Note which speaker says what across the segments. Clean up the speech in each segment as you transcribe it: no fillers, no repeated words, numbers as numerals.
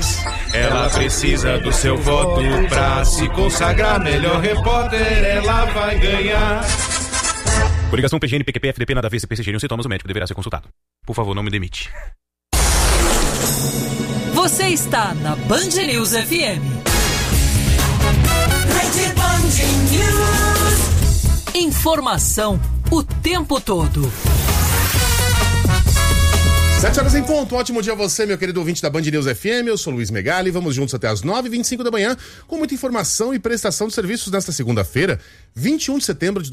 Speaker 1: News. Ela precisa do seu voto pra se consagrar. Melhor repórter, ela vai ganhar.
Speaker 2: Coligação PGN, PQP, FDP, nada a ver, CPC, seriam sintomas, o médico deverá ser consultado. Por favor, não me demite.
Speaker 3: Você está na Band News FM. Rede Band News. Informação o tempo todo.
Speaker 4: 7h em ponto, ótimo dia a você, meu querido ouvinte da Band News FM, eu sou Luiz Megali, vamos juntos até as 9h25 da manhã, com muita informação e prestação de serviços nesta segunda-feira, 21 de setembro de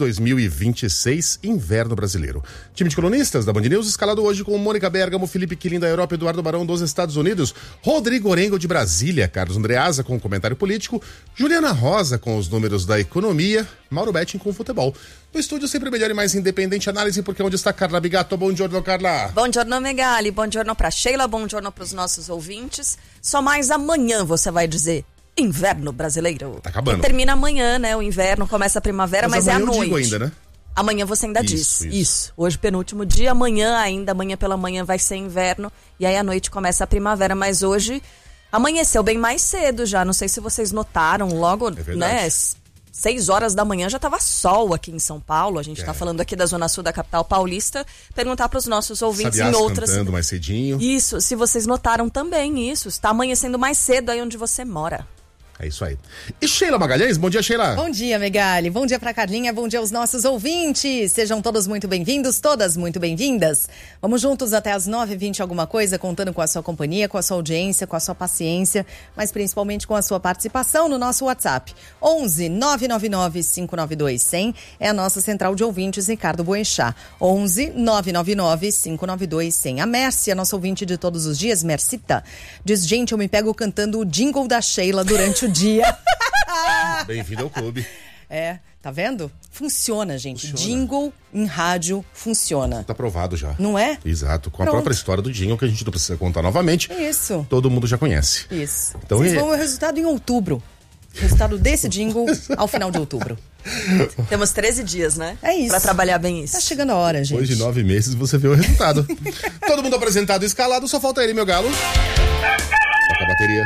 Speaker 4: 2026, inverno brasileiro. Time de colunistas da Band News, escalado hoje com Mônica Bergamo, Felipe Quilin da Europa, Eduardo Barão dos Estados Unidos, Rodrigo Orengo de Brasília, Carlos Andreasa com o comentário político, Juliana Rosa com os números da economia, Mauro Betting com o futebol. No estúdio sempre melhor e mais independente análise, porque onde está Carla Bigato? Bom giorno, Carla.
Speaker 5: Bom giorno, Megali. Bom giorno pra Sheila. Bom giorno pros nossos ouvintes. Só mais amanhã você vai dizer inverno brasileiro.
Speaker 4: Tá acabando.
Speaker 5: Que termina amanhã, né? O inverno começa a primavera, mas é à noite.
Speaker 4: Eu digo ainda, né?
Speaker 5: Amanhã você ainda diz. Isso. Hoje penúltimo dia, amanhã pela manhã vai ser inverno. E aí à noite começa a primavera, mas hoje amanheceu bem mais cedo já. Não sei se vocês notaram logo, né? 6 horas da manhã já estava sol aqui em São Paulo. A gente está falando aqui da Zona Sul da capital paulista. Perguntar para os nossos ouvintes
Speaker 4: Sabiás
Speaker 5: em outras.
Speaker 4: Cantando mais cedinho.
Speaker 5: Isso, se vocês notaram também isso. Está amanhecendo mais cedo aí onde você mora.
Speaker 4: É isso aí. E Sheila Magalhães, bom dia, Sheila.
Speaker 6: Bom dia, Megali. Bom dia pra Carlinha, bom dia aos nossos ouvintes. Sejam todos muito bem-vindos, todas muito bem-vindas. Vamos juntos até as 9h20 alguma coisa, contando com a sua companhia, com a sua audiência, com a sua paciência, mas principalmente com a sua participação no nosso WhatsApp. 11 999 592 100 é a nossa central de ouvintes, Ricardo Boechat. 11 999 592 100. A Mércia, nossa ouvinte de todos os dias, Mercita, diz: gente, eu me pego cantando o jingle da Sheila durante o dia.
Speaker 4: Bem-vindo ao clube.
Speaker 6: Tá vendo? Funciona, gente. Jingle em rádio funciona.
Speaker 4: Tá provado já.
Speaker 6: Não é?
Speaker 4: Exato. Com a própria história do jingle, que a gente não precisa contar novamente.
Speaker 6: Isso.
Speaker 4: Todo mundo já conhece.
Speaker 6: Isso.
Speaker 4: Então,
Speaker 6: vocês vão ver o resultado em outubro. O resultado desse jingle ao final de outubro.
Speaker 5: Temos 13 dias, né?
Speaker 6: É isso.
Speaker 5: Pra trabalhar bem isso.
Speaker 6: Tá chegando a hora, gente.
Speaker 4: Depois de 9 meses você vê o resultado. Todo mundo apresentado e escalado, só falta ele, meu galo. Toca a bateria.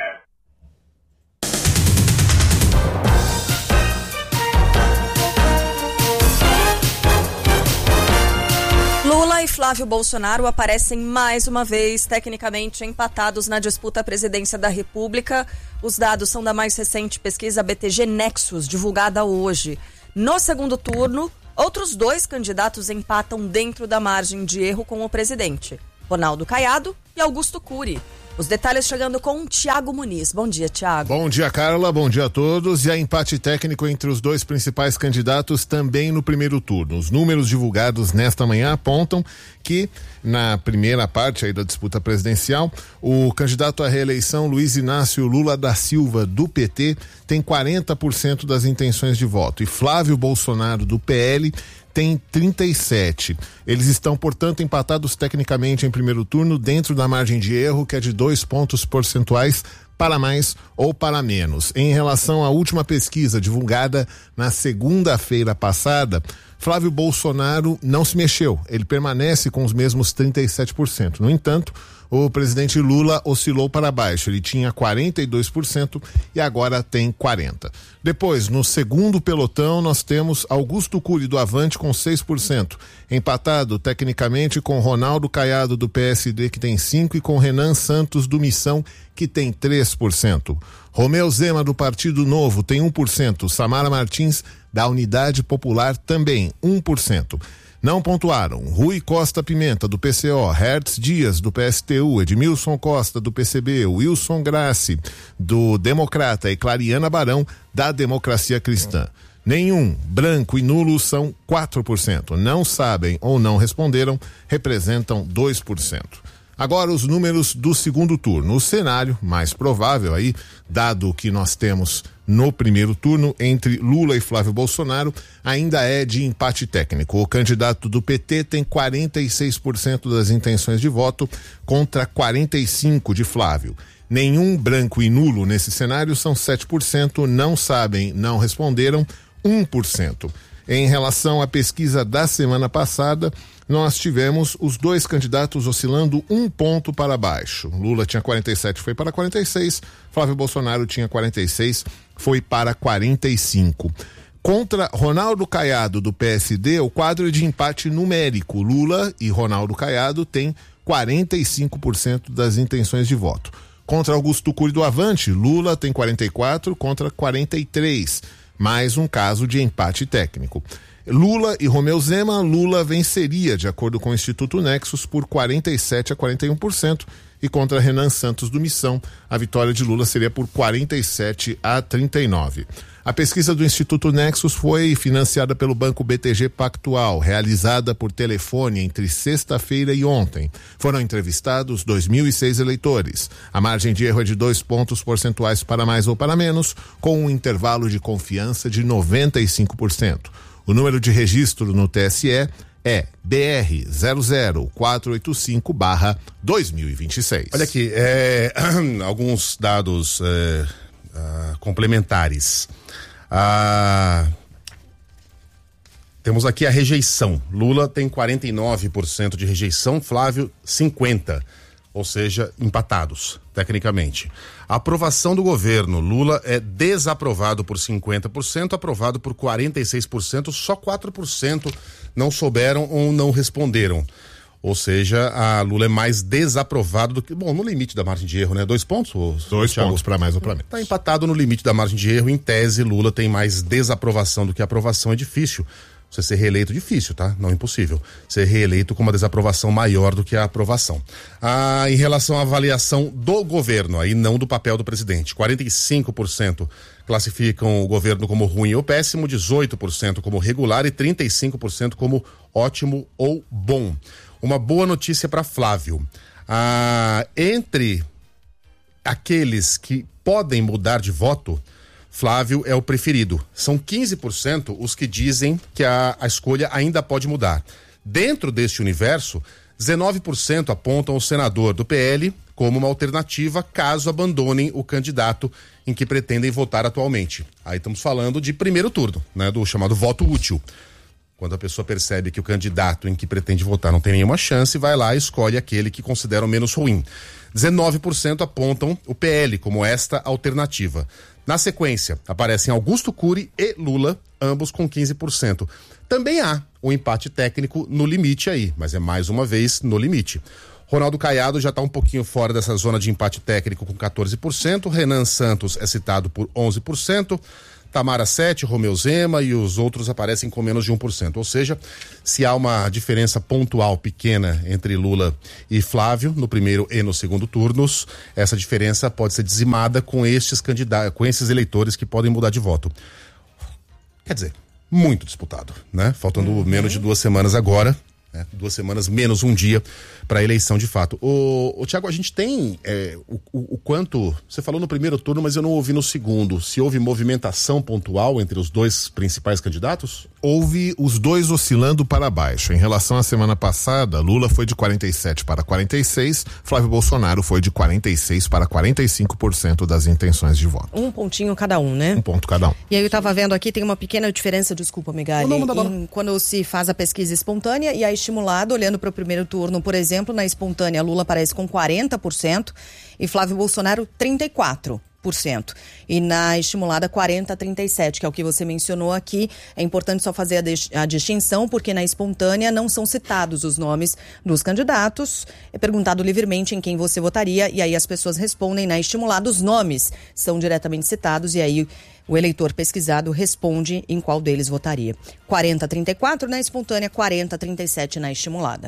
Speaker 5: Lula e Flávio Bolsonaro aparecem mais uma vez tecnicamente empatados na disputa à presidência da República. Os dados são da mais recente pesquisa BTG Nexus, divulgada hoje. No segundo turno, outros 2 candidatos empatam dentro da margem de erro com o presidente: Ronaldo Caiado e Augusto Cury. Os detalhes chegando com Thiago Muniz. Bom dia, Thiago.
Speaker 7: Bom dia, Carla. Bom dia a todos. E há empate técnico entre os 2 principais candidatos também no primeiro turno. Os números divulgados nesta manhã apontam que, na primeira parte aí da disputa presidencial, o candidato à reeleição, Luiz Inácio Lula da Silva, do PT, tem 40% das intenções de voto. E Flávio Bolsonaro, do PL, tem 37%. Eles estão, portanto, empatados tecnicamente em primeiro turno, dentro da margem de erro, que é de 2 pontos percentuais para mais ou para menos. Em relação à última pesquisa divulgada na segunda-feira passada, Flávio Bolsonaro não se mexeu. Ele permanece com os mesmos 37%. No entanto, o presidente Lula oscilou para baixo. Ele tinha 42% e agora tem 40%. Depois, no segundo pelotão, nós temos Augusto Cury do Avante com 6%. Empatado tecnicamente com Ronaldo Caiado do PSD, que tem 5%, e com Renan Santos do Missão, que tem 3%. Romeu Zema do Partido Novo tem 1%. Samara Martins da Unidade Popular também 1%. Não pontuaram Rui Costa Pimenta, do PCO, Hertz Dias, do PSTU, Edmilson Costa, do PCB, Wilson Grassi, do Democrata, e Clariana Barão, da Democracia Cristã. Nenhum, branco e nulo são 4%. Não sabem ou não responderam, representam 2%. Agora os números do segundo turno. O cenário mais provável aí, dado que nós temos no primeiro turno entre Lula e Flávio Bolsonaro, ainda é de empate técnico. O candidato do PT tem 46% das intenções de voto contra 45% de Flávio. Nenhum, branco e nulo nesse cenário são 7%, não sabem, não responderam 1%. Em relação à pesquisa da semana passada, nós tivemos os dois candidatos oscilando 1 ponto para baixo. Lula tinha 47, foi para 46. Flávio Bolsonaro tinha 46, foi para 45. Contra Ronaldo Caiado, do PSD, o quadro é de empate numérico. Lula e Ronaldo Caiado têm 45% das intenções de voto. Contra Augusto Cury do Avante, Lula tem 44 contra 43. Mais um caso de empate técnico. Lula e Romeu Zema, Lula venceria, de acordo com o Instituto Nexus, por 47% a 41%, e contra Renan Santos do Missão, a vitória de Lula seria por 47% a 39%. A pesquisa do Instituto Nexus foi financiada pelo Banco BTG Pactual, realizada por telefone entre sexta-feira e ontem. Foram entrevistados 2.006 eleitores. A margem de erro é de 2 pontos percentuais para mais ou para menos, com um intervalo de confiança de 95%. O número de registro no TSE é BR 00485/2026.
Speaker 4: Olha aqui, alguns dados complementares. Temos aqui a rejeição. Lula tem 49% de rejeição, Flávio 50%. Ou seja, empatados, tecnicamente. A aprovação do governo, Lula é desaprovado por 50%, aprovado por 46%, só 4% não souberam ou não responderam. Ou seja, a Lula é mais desaprovado do que... Bom, no limite da margem de erro, né? 2 pontos?
Speaker 7: 2 pontos para mais ou para menos.
Speaker 4: Está empatado no limite da margem de erro. Em tese, Lula tem mais desaprovação do que aprovação. É difícil. Você ser reeleito é difícil, tá? Não impossível. Ser reeleito com uma desaprovação maior do que a aprovação. Em relação à avaliação do governo, aí não do papel do presidente, 45% classificam o governo como ruim ou péssimo, 18% como regular e 35% como ótimo ou bom. Uma boa notícia para Flávio. Entre aqueles que podem mudar de voto, Flávio é o preferido. São 15% os que dizem que a escolha ainda pode mudar. Dentro deste universo, 19% apontam o senador do PL como uma alternativa caso abandonem o candidato em que pretendem votar atualmente. Aí estamos falando de primeiro turno, né, do chamado voto útil. Quando a pessoa percebe que o candidato em que pretende votar não tem nenhuma chance, vai lá e escolhe aquele que consideram menos ruim. 19% apontam o PL como esta alternativa. Na sequência, aparecem Augusto Cury e Lula, ambos com 15%. Também há um empate técnico no limite aí, mas é mais uma vez no limite. Ronaldo Caiado já está um pouquinho fora dessa zona de empate técnico com 14%, Renan Santos é citado por 11%, Tamara 7%, Romeu Zema e os outros aparecem com menos de 1%. Ou seja, se há uma diferença pontual pequena entre Lula e Flávio no primeiro e no segundo turnos, essa diferença pode ser dizimada com estes candidatos, com esses eleitores que podem mudar de voto. Quer dizer, muito disputado, né? Faltando menos de 2 semanas agora, né? 2 semanas menos um dia para a eleição de fato. O Thiago, a gente tem o quanto... Você falou no primeiro turno, mas eu não ouvi no segundo. Se houve movimentação pontual entre os dois principais candidatos?
Speaker 7: Houve os dois oscilando para baixo. Em relação à semana passada, Lula foi de 47 para 46, Flávio Bolsonaro foi de 46 para 45% das intenções de voto.
Speaker 6: 1 pontinho cada um, né?
Speaker 7: 1 ponto cada um.
Speaker 6: E aí eu tava vendo aqui, tem uma pequena diferença, desculpa, Megali, quando se faz a pesquisa espontânea e a estimulada, olhando para o primeiro turno, por exemplo, na espontânea, Lula aparece com 40% e Flávio Bolsonaro 34%. E na estimulada 40-37%, que é o que você mencionou aqui. É importante só fazer a distinção, porque na espontânea não são citados os nomes dos candidatos. É perguntado livremente em quem você votaria e aí as pessoas respondem. Na estimulada, os nomes são diretamente citados e aí o eleitor pesquisado responde em qual deles votaria. 40-34% na espontânea, 40-37% na estimulada.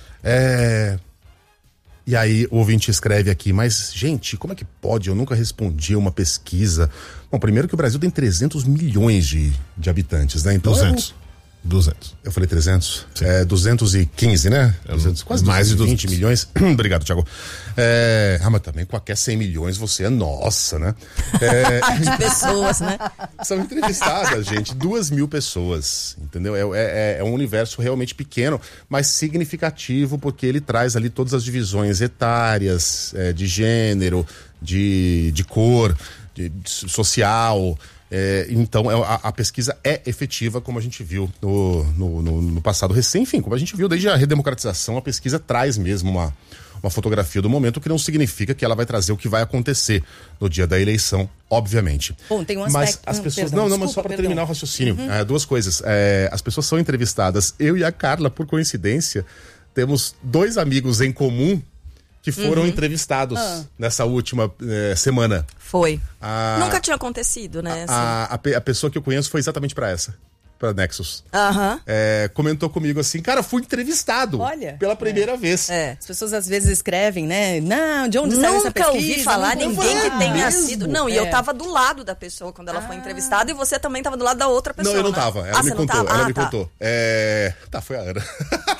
Speaker 4: E aí o ouvinte escreve aqui, mas gente, como é que pode? Eu nunca respondi a uma pesquisa. Bom, primeiro que o Brasil tem 300 milhões de habitantes, né? Então
Speaker 7: 200.
Speaker 4: Eu falei 300? Sim. 215, né? 200, quase mais de 20 milhões. Obrigado, Thiago. Mas também com qualquer 100 milhões você é nossa, né?
Speaker 6: De pessoas, né?
Speaker 4: São entrevistadas, gente, 2.000 pessoas, entendeu? É um universo realmente pequeno, mas significativo, porque ele traz ali todas as divisões etárias, de gênero, de cor, social, Então, a pesquisa é efetiva, como a gente viu no passado recente. Enfim, como a gente viu desde a redemocratização, a pesquisa traz mesmo uma fotografia do momento, que não significa que ela vai trazer o que vai acontecer no dia da eleição, obviamente.
Speaker 6: Bom, tem um aspecto...
Speaker 4: Mas as pessoas...
Speaker 6: Perdão,
Speaker 4: mas só para terminar o raciocínio. Duas coisas. As pessoas são entrevistadas. Eu e a Carla, por coincidência, temos 2 amigos em comum que foram entrevistados nessa última semana.
Speaker 5: Foi. Nunca tinha acontecido, né?
Speaker 4: A pessoa que eu conheço foi exatamente pra Nexus. Comentou comigo assim, cara, fui entrevistado.
Speaker 6: Olha,
Speaker 4: pela primeira vez.
Speaker 6: As pessoas às vezes escrevem, né? Não, de onde saiu essa pesquisa?
Speaker 5: Nunca ouvi falar ninguém que tenha sido. Não, e eu tava do lado da pessoa quando ela foi entrevistada, e você também tava do lado da outra pessoa.
Speaker 4: Não, eu não
Speaker 5: né?
Speaker 4: tava. Ela me contou. Ela me contou. Foi a Ana.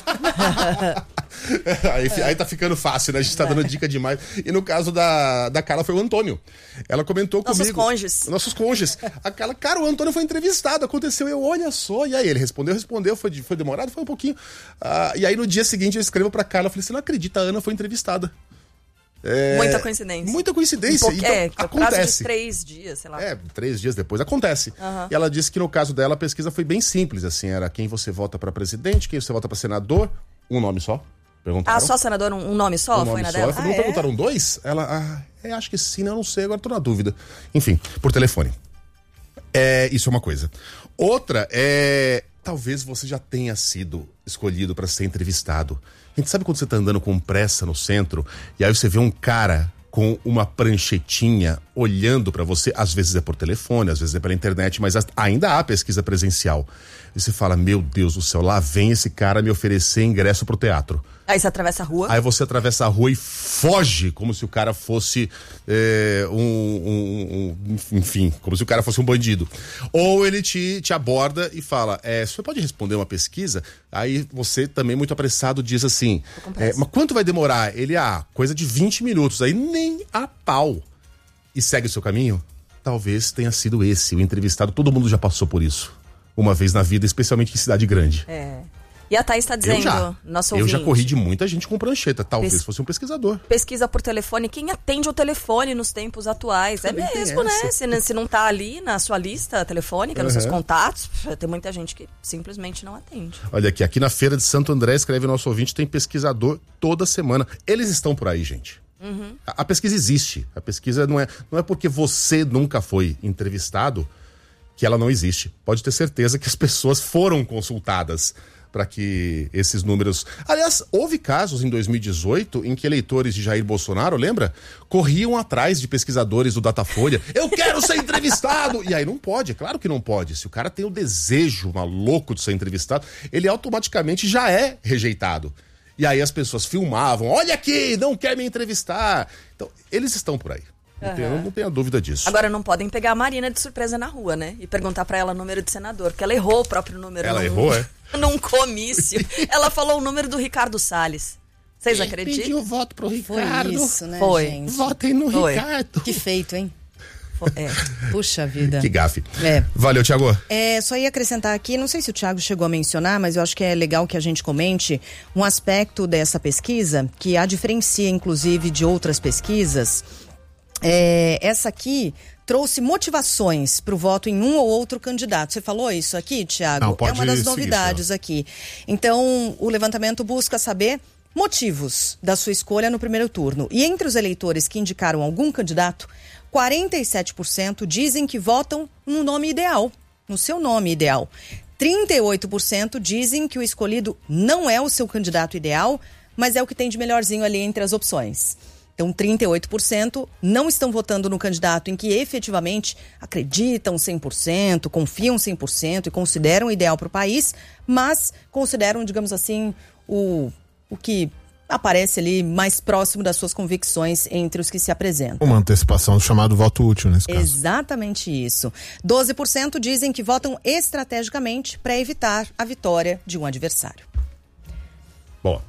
Speaker 4: Aí tá ficando fácil, né? A gente tá dando dica demais. E no caso da Carla foi o Antônio. Ela comentou comigo. Nossos cônjuges. A Carla, cara, o Antônio foi entrevistado, aconteceu, eu, olha só. E aí ele respondeu, foi demorado, foi um pouquinho. E aí no dia seguinte eu escrevo pra Carla, eu falei, você não acredita, a Ana foi entrevistada.
Speaker 5: Muita coincidência.
Speaker 4: Muita coincidência. Então, acontece.
Speaker 5: Prazo de 3 dias, sei lá.
Speaker 4: 3 dias depois acontece. E ela disse que no caso dela a pesquisa foi bem simples, assim, era quem você vota pra presidente, quem você vota pra senador, um nome só. Perguntaram.
Speaker 5: Só senador, um nome só? Foi na dela?
Speaker 4: Não perguntaram 2? Ela, acho que sim, eu não sei, agora tô na dúvida. Enfim, por telefone. Isso é uma coisa. Outra talvez você já tenha sido escolhido para ser entrevistado. A gente sabe quando você tá andando com pressa no centro e aí você vê um cara com uma pranchetinha olhando para você, às vezes é por telefone, às vezes é pela internet, mas ainda há pesquisa presencial. E você fala, meu Deus do céu, lá vem esse cara me oferecer ingresso pro teatro.
Speaker 5: Aí você atravessa a rua.
Speaker 4: Aí você atravessa a rua e foge, como se o cara fosse enfim, como se o cara fosse um bandido. Ou ele te aborda e fala, você pode responder uma pesquisa? Aí você também, muito apressado, diz assim, mas quanto vai demorar? Ele, coisa de 20 minutos. Aí nem a pau. E segue o seu caminho? Talvez tenha sido esse, o entrevistado. Todo mundo já passou por isso. Uma vez na vida, especialmente em cidade grande.
Speaker 5: E a Thaís está dizendo, nosso ouvinte...
Speaker 4: Eu já corri de muita gente com prancheta, talvez fosse um pesquisador.
Speaker 5: Pesquisa por telefone, quem atende o telefone nos tempos atuais? É mesmo, né? Se não tá ali na sua lista telefônica, nos seus contatos, tem muita gente que simplesmente não atende.
Speaker 4: Olha aqui na Feira de Santo André, escreve nosso ouvinte, tem pesquisador toda semana. Eles estão por aí, gente. A pesquisa existe. A pesquisa não é porque você nunca foi entrevistado que ela não existe. Pode ter certeza que as pessoas foram consultadas para que esses números... Aliás, houve casos em 2018 em que eleitores de Jair Bolsonaro, lembra? Corriam atrás de pesquisadores do Datafolha. Eu quero ser entrevistado! E aí não pode, é claro que não pode. Se o cara tem o desejo maluco de ser entrevistado, ele automaticamente já é rejeitado. E aí as pessoas filmavam, olha aqui, não quer me entrevistar. Então, eles estão por aí. Não tenha dúvida disso.
Speaker 5: Agora não podem pegar a Marina de surpresa na rua, né? E perguntar pra ela o número de senador, porque ela errou o próprio número.
Speaker 4: Ela errou,
Speaker 5: num comício. Ela falou o número do Ricardo Salles. Vocês acreditam?
Speaker 4: Pediu voto pro Ricardo.
Speaker 6: Foi isso, né,
Speaker 5: Foi.
Speaker 6: gente?
Speaker 4: Votem no Ricardo.
Speaker 6: Que feito, hein? Puxa vida.
Speaker 4: Que gafe. Valeu, Thiago.
Speaker 6: Só ia acrescentar aqui, não sei se o Thiago chegou a mencionar, mas eu acho que é legal que a gente comente um aspecto dessa pesquisa que a diferencia, inclusive, de outras pesquisas. Essa aqui trouxe motivações para o voto em um ou outro candidato. Você falou isso aqui, Thiago?
Speaker 4: Não, pode
Speaker 6: é uma das
Speaker 4: seguir,
Speaker 6: novidades aqui. Então, o levantamento busca saber motivos da sua escolha no primeiro turno. E entre os eleitores que indicaram algum candidato, 47% dizem que votam no nome ideal, no seu nome ideal. 38% dizem que o escolhido não é o seu candidato ideal, mas é o que tem de melhorzinho ali entre as opções. Então, 38% não estão votando no candidato em que efetivamente acreditam 100%, confiam 100% e consideram ideal para o país, mas consideram, digamos assim, o que aparece ali mais próximo das suas convicções entre os que se apresentam.
Speaker 7: Uma antecipação do chamado voto útil nesse caso.
Speaker 6: Exatamente isso. 12% dizem que votam estrategicamente para evitar a vitória de um adversário.
Speaker 4: Bom.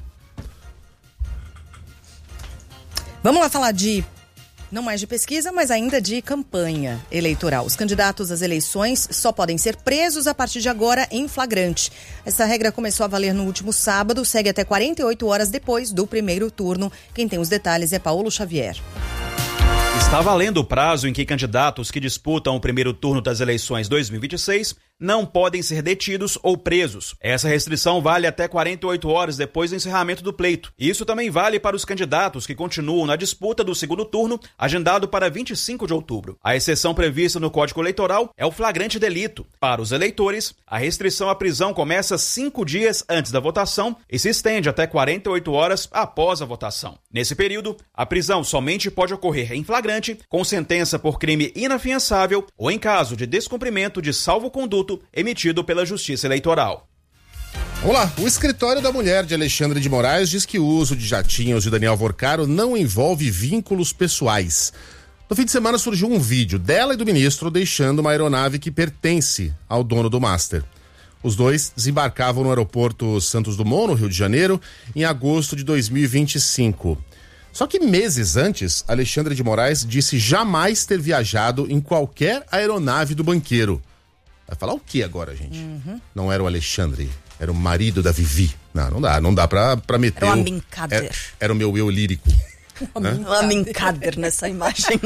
Speaker 6: Vamos lá falar não mais de pesquisa, mas ainda de campanha eleitoral. Os candidatos às eleições só podem ser presos a partir de agora em flagrante. Essa regra começou a valer no último sábado, segue até 48 horas depois do primeiro turno. Quem tem os detalhes é Paulo Xavier.
Speaker 8: Está valendo o prazo em que candidatos que disputam o primeiro turno das eleições 2026 não podem ser detidos ou presos. Essa restrição vale até 48 horas depois do encerramento do pleito. Isso também vale para os candidatos que continuam na disputa do segundo turno, agendado para 25 de outubro. A exceção prevista no Código Eleitoral é o flagrante delito. Para os eleitores, a restrição à prisão começa 5 dias antes da votação e se estende até 48 horas após a votação. Nesse período, a prisão somente pode ocorrer em flagrante, com sentença por crime inafiançável ou em caso de descumprimento de salvo-conduto emitido pela Justiça Eleitoral.
Speaker 4: Vamos lá, o escritório da mulher de Alexandre de Moraes diz que o uso de jatinhos de Daniel Vorcaro não envolve vínculos pessoais. No fim de semana surgiu um vídeo dela e do ministro deixando uma aeronave que pertence ao dono do Master. Os dois desembarcavam no aeroporto Santos Dumont, no Rio de Janeiro, em agosto de 2025. Só que meses antes, Alexandre de Moraes disse jamais ter viajado em qualquer aeronave do banqueiro. Vai falar o que agora, gente? Não era o Alexandre, era o marido da Vivi. Não dá pra meter.
Speaker 5: Era o Amincader.
Speaker 4: Era o meu eu lírico.
Speaker 5: O Amincader nessa imagem.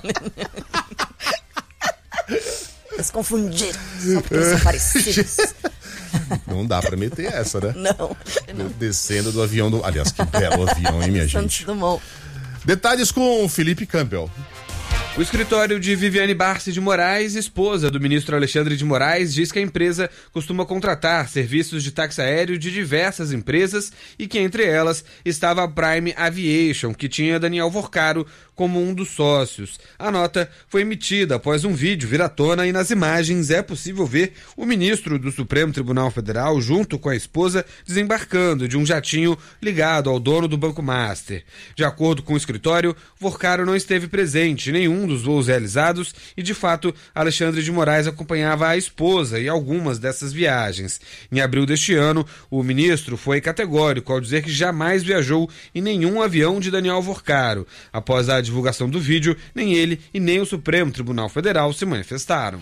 Speaker 5: Eles confundiram, só porque eles são parecidos.
Speaker 4: Não dá pra meter essa, né?
Speaker 5: Não.
Speaker 4: Descendo do avião do... Aliás, que belo avião, hein, minha gente?
Speaker 5: Santos Dumont.
Speaker 4: Detalhes com Felipe Campbell.
Speaker 9: O escritório de Viviane Barsi de Moraes, esposa do ministro Alexandre de Moraes, diz que a empresa costuma contratar serviços de táxi aéreo de diversas empresas e que entre elas estava a Prime Aviation, que tinha Daniel Vorcaro como um dos sócios. A nota foi emitida após um vídeo vir à tona e nas imagens é possível ver o ministro do Supremo Tribunal Federal junto com a esposa desembarcando de um jatinho ligado ao dono do Banco Master. De acordo com o escritório, Vorcaro não esteve presente em nenhum dos voos realizados e, de fato, Alexandre de Moraes acompanhava a esposa em algumas dessas viagens. Em abril deste ano, o ministro foi categórico ao dizer que jamais viajou em nenhum avião de Daniel Vorcaro. Após a divulgação do vídeo, nem ele e nem o Supremo Tribunal Federal se manifestaram.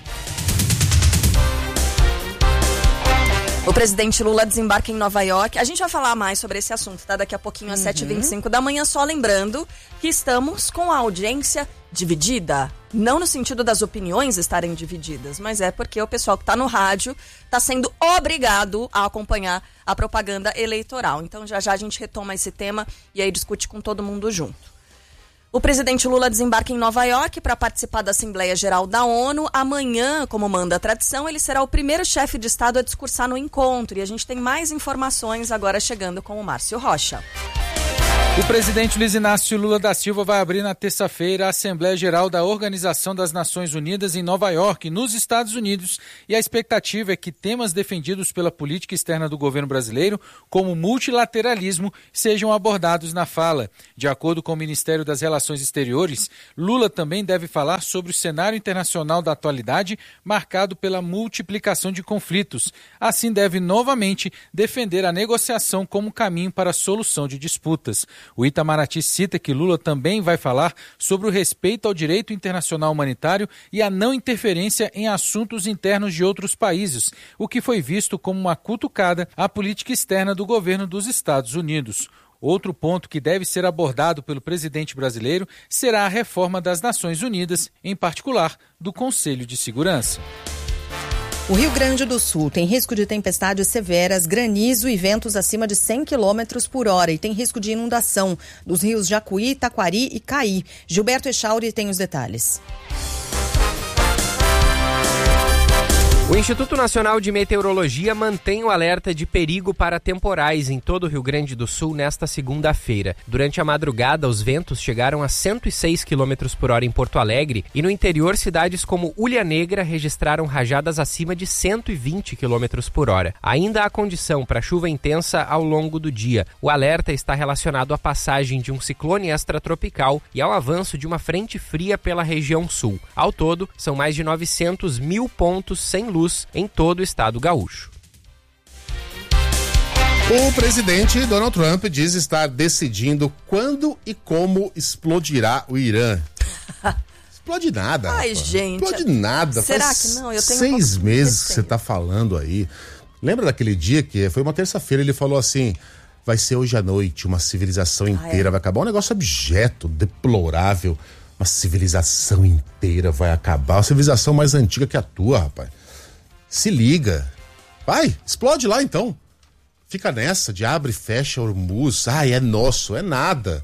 Speaker 5: O presidente Lula desembarca em Nova York. A gente vai falar mais sobre esse assunto, tá? Daqui a pouquinho, às 7h25 da manhã. Só lembrando que estamos com a audiência dividida. Não no sentido das opiniões estarem divididas, mas é porque o pessoal que está no rádio está sendo obrigado a acompanhar a propaganda eleitoral. Então, já já a gente retoma esse tema e aí discute com todo mundo junto. O presidente Lula desembarca em Nova York para participar da Assembleia Geral da ONU. Amanhã, como manda a tradição, ele será o primeiro chefe de Estado a discursar no encontro. E a gente tem mais informações agora chegando com o Márcio Rocha.
Speaker 10: O presidente Luiz Inácio Lula da Silva vai abrir na terça-feira a Assembleia Geral da Organização das Nações Unidas em Nova York, nos Estados Unidos, e a expectativa é que temas defendidos pela política externa do governo brasileiro, como multilateralismo, sejam abordados na fala. De acordo com o Ministério das Relações Exteriores, Lula também deve falar sobre o cenário internacional da atualidade, marcado pela multiplicação de conflitos. Assim, deve novamente defender a negociação como caminho para a solução de disputas. O Itamaraty cita que Lula também vai falar sobre o respeito ao direito internacional humanitário e a não interferência em assuntos internos de outros países, o que foi visto como uma cutucada à política externa do governo dos Estados Unidos. Outro ponto que deve ser abordado pelo presidente brasileiro será a reforma das Nações Unidas, em particular do Conselho de Segurança.
Speaker 6: O Rio Grande do Sul tem risco de tempestades severas, granizo e ventos acima de 100 km por hora e tem risco de inundação dos rios Jacuí, Taquari e Caí. Gilberto Echauri tem os detalhes.
Speaker 11: O Instituto Nacional de Meteorologia mantém o alerta de perigo para temporais em todo o Rio Grande do Sul nesta segunda-feira. Durante a madrugada, os ventos chegaram a 106 km por hora em Porto Alegre e no interior, cidades como Ulha Negra registraram rajadas acima de 120 km por hora. Ainda há condição para chuva intensa ao longo do dia. O alerta está relacionado à passagem de um ciclone extratropical e ao avanço de uma frente fria pela região sul. Ao todo, são mais de 900 mil pontos sem luz em todo o estado gaúcho.
Speaker 4: O presidente Donald Trump diz estar decidindo quando e como explodirá o Irã. Explode nada.
Speaker 5: Ai,
Speaker 4: rapaz.
Speaker 5: gente.
Speaker 4: Explode nada.
Speaker 5: Será
Speaker 4: Faz
Speaker 5: que não? Eu tenho
Speaker 4: 6 meses que você tá falando aí. Lembra daquele dia que foi uma terça-feira, ele falou assim: vai ser hoje à noite, uma civilização inteira vai acabar. Um negócio abjeto, deplorável. Uma civilização inteira vai acabar. Uma civilização mais antiga que a tua, rapaz. Se liga. Vai, explode lá então. Fica nessa de abre e fecha Hormuz. Ai, é nosso, é nada.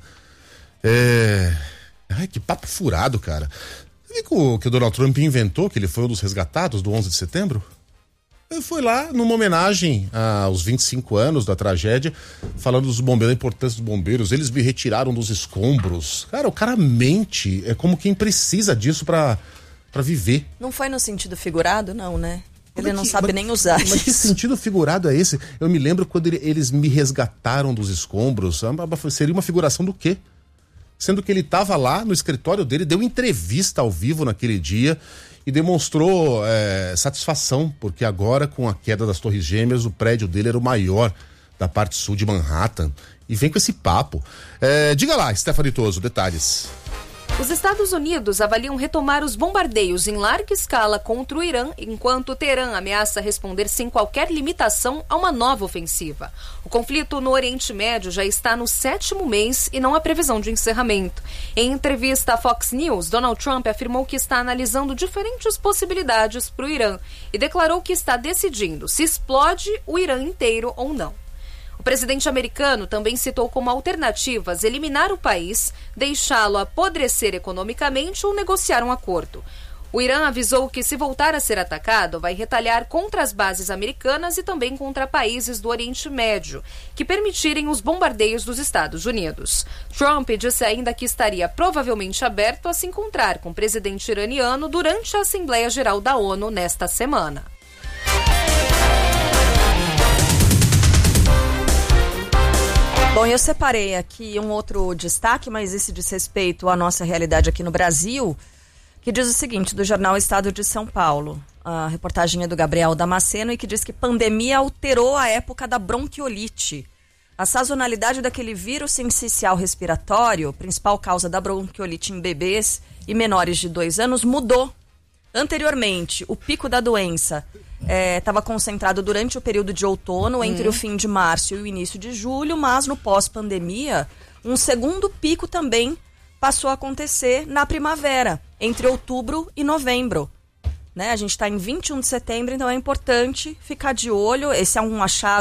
Speaker 4: Ai, que papo furado, cara. Você viu que o Donald Trump inventou, que ele foi um dos resgatados do 11 de setembro? Ele foi lá numa homenagem aos 25 anos da tragédia, falando dos bombeiros, da importância dos bombeiros. Eles me retiraram dos escombros. Cara, o cara mente. É como quem precisa disso pra viver.
Speaker 5: Não foi no sentido figurado, não, né? Ele não sabe nem usar
Speaker 4: Mas que sentido figurado é esse? Eu me lembro quando eles me resgataram dos escombros. Seria uma figuração do quê? Sendo que ele estava lá no escritório dele, deu entrevista ao vivo naquele dia e demonstrou satisfação, porque agora, com a queda das Torres Gêmeas, o prédio dele era o maior da parte sul de Manhattan. E vem com esse papo. Diga lá, Stephanie Toso, detalhes.
Speaker 12: Os Estados Unidos avaliam retomar os bombardeios em larga escala contra o Irã, enquanto Teherã ameaça responder sem qualquer limitação a uma nova ofensiva. O conflito no Oriente Médio já está no 7º mês e não há previsão de encerramento. Em entrevista à Fox News, Donald Trump afirmou que está analisando diferentes possibilidades para o Irã e declarou que está decidindo se explode o Irã inteiro ou não. O presidente americano também citou como alternativas eliminar o país, deixá-lo apodrecer economicamente ou negociar um acordo. O Irã avisou que, se voltar a ser atacado, vai retalhar contra as bases americanas e também contra países do Oriente Médio, que permitirem os bombardeios dos Estados Unidos. Trump disse ainda que estaria provavelmente aberto a se encontrar com o presidente iraniano durante a Assembleia Geral da ONU nesta semana.
Speaker 5: Bom, eu separei aqui um outro destaque, mas esse diz respeito à nossa realidade aqui no Brasil, que diz o seguinte, do jornal Estado de São Paulo. A reportagem é do Gabriel Damasceno e que diz que pandemia alterou a época da bronquiolite. A sazonalidade daquele vírus sincicial respiratório, principal causa da bronquiolite em bebês e menores de 2 anos, mudou. Anteriormente, o pico da doença estava concentrado durante o período de outono, entre o fim de março e o início de julho, mas no pós-pandemia, um segundo pico também passou a acontecer na primavera, entre outubro e novembro. Né? A gente está em 21 de setembro, então é importante ficar de olho. Esse é um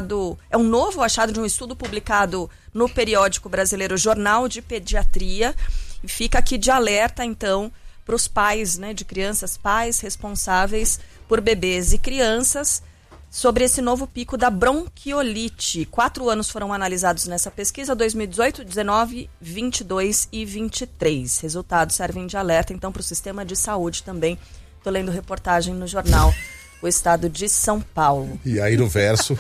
Speaker 5: novo achado de um estudo publicado no periódico brasileiro Jornal de Pediatria. E fica aqui de alerta, então, para os pais, né, de crianças, pais responsáveis por bebês e crianças, sobre esse novo pico da bronquiolite. 4 anos foram analisados nessa pesquisa, 2018, 19, 22 e 23. Resultados servem de alerta, então, para o sistema de saúde também. Estou lendo reportagem no jornal O Estado de São Paulo.
Speaker 4: E aí no verso...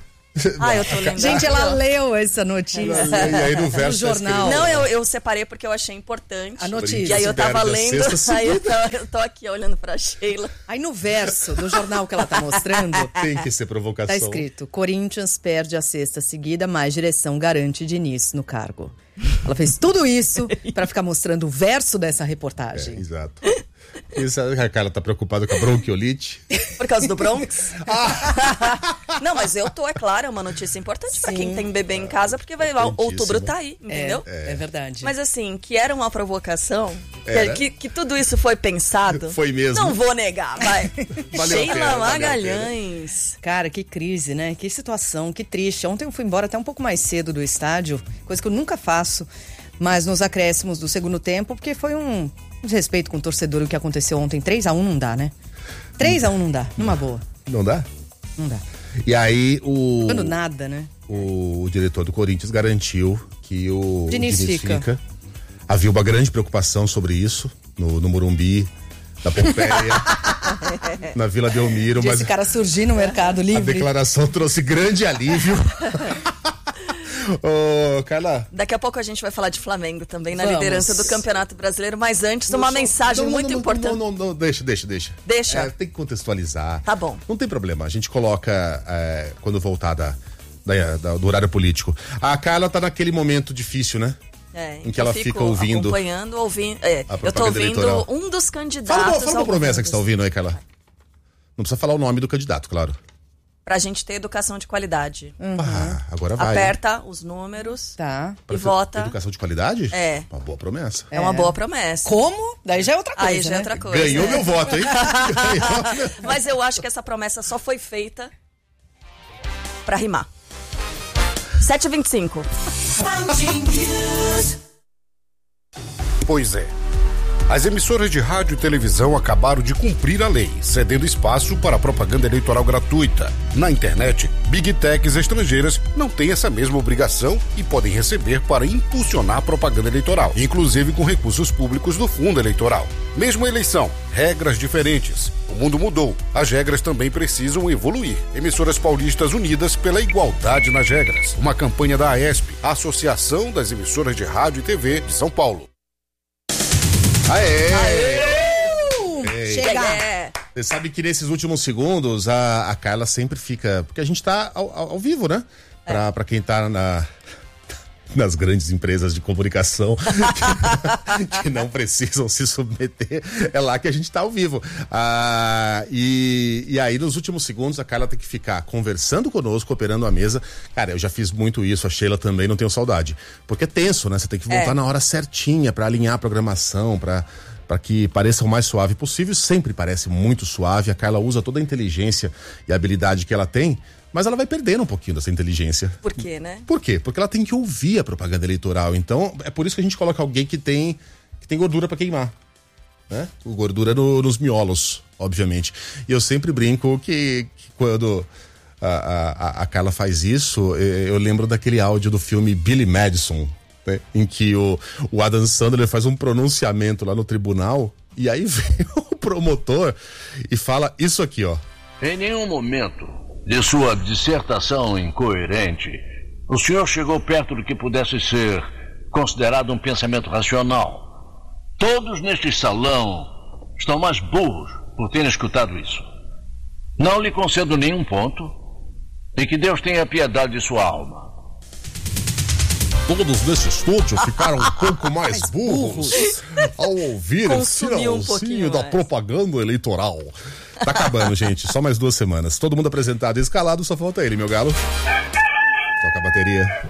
Speaker 5: eu tô lendo.
Speaker 6: Gente, ela leu essa notícia.
Speaker 4: E aí no verso
Speaker 6: no jornal.
Speaker 5: Não, eu separei porque eu achei importante.
Speaker 6: A notícia.
Speaker 5: E aí eu tava lendo, aí eu tô aqui olhando pra Sheila.
Speaker 6: Aí no verso do jornal que ela tá mostrando...
Speaker 4: Tem que ser provocação.
Speaker 6: Tá escrito, Corinthians perde a 6ª seguida, mas direção garante Diniz no cargo. Ela fez tudo isso pra ficar mostrando o verso dessa reportagem.
Speaker 4: Exato. Isso, a Carla tá preocupada com a bronquiolite.
Speaker 5: Por causa do Bronx? Não, mas é claro, é uma notícia importante para quem tem bebê em casa, porque outubro tá aí, entendeu?
Speaker 6: É verdade.
Speaker 5: Mas assim, que era uma provocação, que tudo isso foi pensado.
Speaker 4: Foi mesmo.
Speaker 5: Não vou negar, vai. Sheila
Speaker 6: Magalhães. Cara, que crise, né? Que situação, que triste. Ontem eu fui embora até um pouco mais cedo do estádio, coisa que eu nunca faço, mas nos acréscimos do segundo tempo, porque foi um desrespeito com o torcedor o que aconteceu ontem. 3-1 não dá, né? 3-1 não dá, numa boa.
Speaker 4: Não dá?
Speaker 6: Não dá.
Speaker 4: E aí
Speaker 6: Quando nada, né?
Speaker 4: O diretor do Corinthians garantiu que o
Speaker 6: Diniz fica.
Speaker 4: Havia uma grande preocupação sobre isso no Morumbi, na Pompeia, na Vila Belmiro.
Speaker 6: Mas esse cara surgir no Mercado Livre.
Speaker 4: A declaração trouxe grande alívio. Ô, Carla.
Speaker 5: Daqui a pouco a gente vai falar de Flamengo também, na liderança do Campeonato Brasileiro, mas antes uma mensagem muito importante.
Speaker 4: Não, deixa.
Speaker 5: Deixa?
Speaker 4: Tem que contextualizar.
Speaker 5: Tá bom.
Speaker 4: Não tem problema, a gente coloca quando voltar do horário político. A Carla tá naquele momento difícil, né? Em que ela fica ouvindo.
Speaker 5: Ouvindo. Eu tô ouvindo eleitoral. Um dos candidatos.
Speaker 4: Fala uma promessa que você tá ouvindo aí, Carla. Não precisa falar o nome do candidato, claro.
Speaker 5: Pra gente ter educação de qualidade.
Speaker 4: Agora vai.
Speaker 5: Aperta os números e
Speaker 4: Pra
Speaker 5: vota.
Speaker 4: Educação de qualidade?
Speaker 5: É.
Speaker 4: Uma boa promessa.
Speaker 5: É uma boa promessa.
Speaker 6: Como? Daí já é outra coisa.
Speaker 5: Aí já é outra coisa.
Speaker 4: Ganhou meu voto, hein?
Speaker 5: Mas eu acho que essa promessa só foi feita pra rimar. 7h25.
Speaker 13: Pois é. As emissoras de rádio e televisão acabaram de cumprir a lei, cedendo espaço para propaganda eleitoral gratuita. Na internet, Big Techs estrangeiras não têm essa mesma obrigação e podem receber para impulsionar propaganda eleitoral, inclusive com recursos públicos do fundo eleitoral. Mesma eleição, regras diferentes. O mundo mudou, as regras também precisam evoluir. Emissoras paulistas unidas pela igualdade nas regras. Uma campanha da AESP, Associação das Emissoras de Rádio e TV de São Paulo.
Speaker 4: Aê!
Speaker 6: Chega!
Speaker 4: Você sabe que nesses últimos segundos a Carla sempre fica... Porque a gente tá ao vivo, né? Pra quem tá nas grandes empresas de comunicação que não precisam se submeter, é lá que a gente tá ao vivo. E aí nos últimos segundos a Carla tem que ficar conversando conosco, operando a mesa. Cara, eu já fiz muito isso, a Sheila também, não tenho saudade. Porque é tenso, né? Você tem que voltar na hora certinha pra alinhar a programação, pra que pareça o mais suave possível. Sempre parece muito suave. A Carla usa toda a inteligência e a habilidade que ela tem, mas ela vai perdendo um pouquinho dessa inteligência.
Speaker 5: Por quê, né?
Speaker 4: Por quê? Porque ela tem que ouvir a propaganda eleitoral. Então, é por isso que a gente coloca alguém que tem gordura pra queimar, né? Gordura nos miolos, obviamente. E eu sempre brinco que quando a Carla faz isso, eu lembro daquele áudio do filme Billy Madison, né? Em que o Adam Sandler faz um pronunciamento lá no tribunal e aí vem o promotor e fala isso aqui, ó.
Speaker 14: Em nenhum momento de sua dissertação incoerente, o senhor chegou perto do que pudesse ser considerado um pensamento racional. Todos neste salão estão mais burros por terem escutado isso. Não lhe concedo nenhum ponto e que Deus tenha piedade de sua alma.
Speaker 4: Todos nesse estúdio ficaram um pouco mais burros ao ouvir esse finalzinho da propaganda eleitoral. Tá acabando, gente. Só mais 2 semanas. Todo mundo apresentado e escalado, só falta ele, meu galo. Toca a bateria.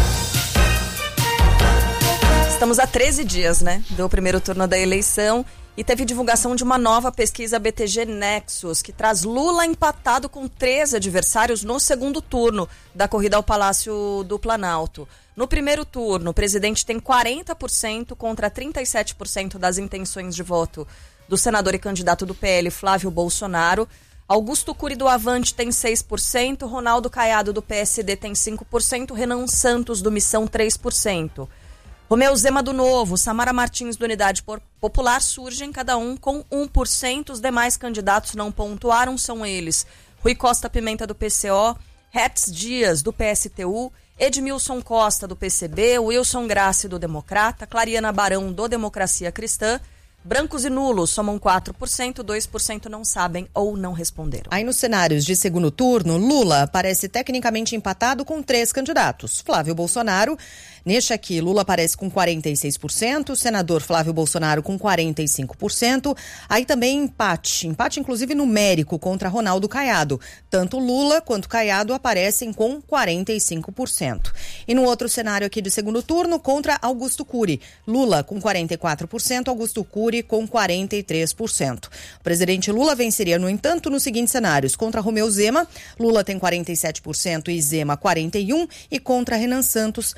Speaker 5: Estamos há 13 dias, né? Do primeiro turno da eleição e teve divulgação de uma nova pesquisa BTG Nexus, que traz Lula empatado com 13 adversários no segundo turno da corrida ao Palácio do Planalto. No primeiro turno, o presidente tem 40% contra 37% das intenções de voto do senador e candidato do PL, Flávio Bolsonaro. Augusto Cury do Avante tem 6%, Ronaldo Caiado do PSD tem 5%, Renan Santos do Missão 3%. Romeu Zema do Novo, Samara Martins do Unidade Popular surgem cada um com 1%. Os demais candidatos não pontuaram, são eles: Rui Costa Pimenta do PCO, Hertz Dias do PSTU, Edmilson Costa do PCB, Wilson Grassi do Democrata, Clariana Barão do Democracia Cristã. Brancos e nulos somam 4%, 2% não sabem ou não responderam.
Speaker 6: Aí nos cenários de segundo turno, Lula parece tecnicamente empatado com 3 candidatos. Flávio Bolsonaro, neste aqui, Lula aparece com 46%, o senador Flávio Bolsonaro com 45%. Aí também empate inclusive numérico contra Ronaldo Caiado. Tanto Lula quanto Caiado aparecem com 45%. E no outro cenário aqui de segundo turno, contra Augusto Cury. Lula com 44%, Augusto Cury com 43%. O presidente Lula venceria, no entanto, nos seguintes cenários: contra Romeu Zema, Lula tem 47% e Zema 41%, e contra Renan Santos,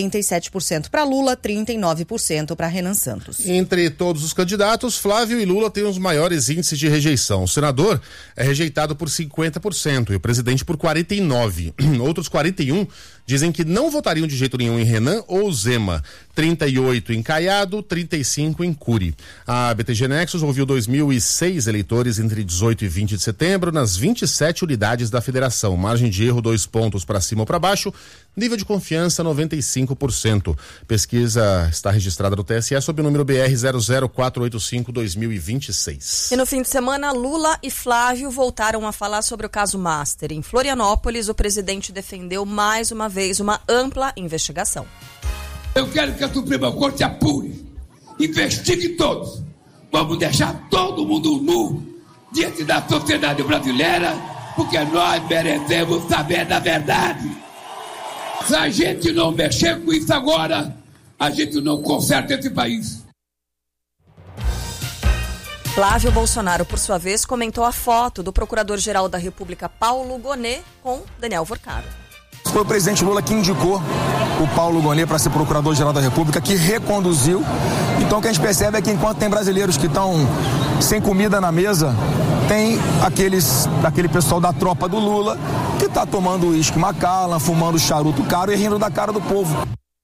Speaker 6: 47% para Lula, 39% para Renan Santos.
Speaker 4: Entre todos os candidatos, Flávio e Lula têm os maiores índices de rejeição. O senador é rejeitado por 50% e o presidente por 49%. Outros 41% dizem que não votariam de jeito nenhum em Renan ou Zema. 38% em Caiado, 35% em Cury. A BTG Nexus ouviu 2.006 eleitores entre 18 e 20 de setembro nas 27 unidades da federação. Margem de erro 2 pontos para cima ou para baixo. Nível de confiança 95%. Pesquisa está registrada no TSE sob o número BR 00485-2026.
Speaker 5: E no fim de semana, Lula e Flávio voltaram a falar sobre o caso Master. Em Florianópolis, o presidente defendeu mais uma vez uma ampla investigação.
Speaker 15: Eu quero que a Suprema Corte apure, investigue todos. Vamos deixar todo mundo nu diante da sociedade brasileira porque nós merecemos saber da verdade. Se a gente não mexer com isso agora, a gente não conserta esse país.
Speaker 5: Flávio Bolsonaro, por sua vez, comentou a foto do Procurador-Geral da República, Paulo Gonet, com Daniel Vorcaro.
Speaker 16: Foi o presidente Lula que indicou o Paulo Gonet para ser Procurador-Geral da República, que reconduziu. Então o que a gente percebe é que enquanto tem brasileiros que estão sem comida na mesa, tem aquele pessoal da tropa do Lula que está tomando uísque Macallan, fumando charuto caro e rindo da cara do povo.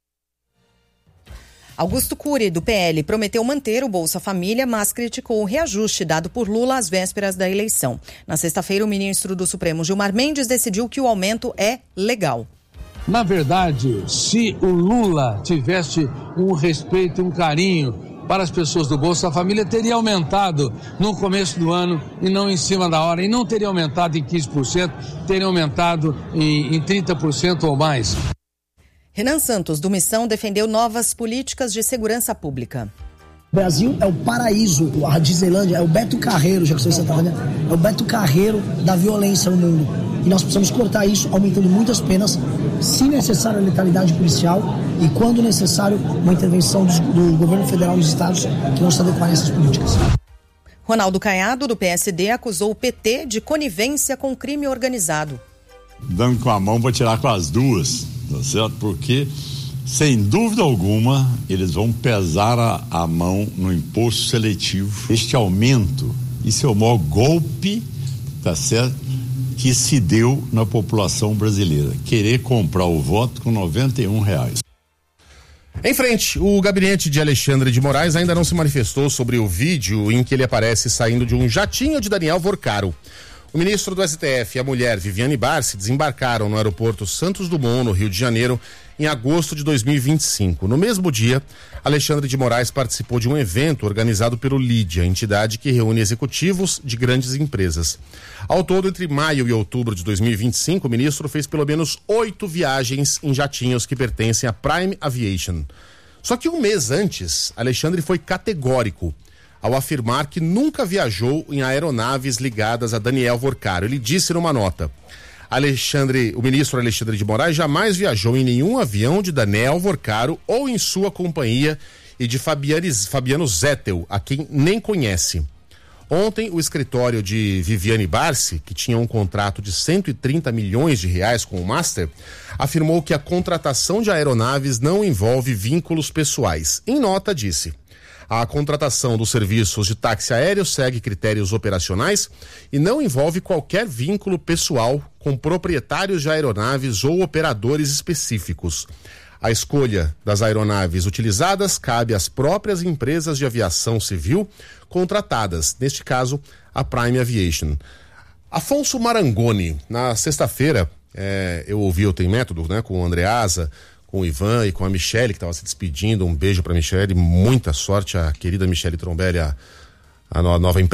Speaker 6: Augusto Cury, do PL, prometeu manter o Bolsa Família, mas criticou o reajuste dado por Lula às vésperas da eleição. Na sexta-feira, o ministro do Supremo, Gilmar Mendes, decidiu que o aumento é legal.
Speaker 17: Na verdade, se o Lula tivesse um respeito, um carinho para as pessoas do Bolsa Família, teria aumentado no começo do ano e não em cima da hora. E não teria aumentado em 15%, teria aumentado em 30% ou mais.
Speaker 6: Renan Santos, do Missão, defendeu novas políticas de segurança pública.
Speaker 18: O Brasil é o paraíso, a Disneylândia é o Beto Carreiro, já que você está falando, é o Beto Carreiro da violência no mundo. E nós precisamos cortar isso, aumentando muitas penas, se necessário a letalidade policial e, quando necessário, uma intervenção do governo federal nos estados que não se adequarem a essas políticas.
Speaker 6: Ronaldo Caiado, do PSD, acusou o PT de conivência com crime organizado.
Speaker 19: Dando com a mão para tirar com as duas, tá certo? Porque, sem dúvida alguma, eles vão pesar a mão no imposto seletivo. Este aumento, isso é o maior golpe, tá certo? Que se deu na população brasileira. Querer comprar o voto com R$91.
Speaker 4: Em frente, o gabinete de Alexandre de Moraes ainda não se manifestou sobre o vídeo em que ele aparece saindo de um jatinho de Daniel Vorcaro. O ministro do STF e a mulher Viviane Barsi desembarcaram no aeroporto Santos Dumont, no Rio de Janeiro, em agosto de 2025. No mesmo dia, Alexandre de Moraes participou de um evento organizado pelo Lídia, entidade que reúne executivos de grandes empresas. Ao todo, entre maio e outubro de 2025, o ministro fez pelo menos 8 viagens em jatinhos que pertencem à Prime Aviation. Só que um mês antes, Alexandre foi categórico ao afirmar que nunca viajou em aeronaves ligadas a Daniel Vorcaro. Ele disse numa nota: o ministro Alexandre de Moraes jamais viajou em nenhum avião de Daniel Vorcaro ou em sua companhia e de Fabiano Zettel, a quem nem conhece. Ontem, o escritório de Viviane Barsi, que tinha um contrato de 130 milhões de reais com o Master, afirmou que a contratação de aeronaves não envolve vínculos pessoais. Em nota, disse: a contratação dos serviços de táxi aéreo segue critérios operacionais e não envolve qualquer vínculo pessoal com proprietários de aeronaves ou operadores específicos. A escolha das aeronaves utilizadas cabe às próprias empresas de aviação civil contratadas, neste caso, a Prime Aviation. Afonso Marangoni, na sexta-feira, eu ouvi o Tem Método, né, com o Andreasa, com o Ivan e com a Michele, que estava se despedindo. Um beijo para a Michele, muita sorte, a querida Michele Trombelli, a nova empresa.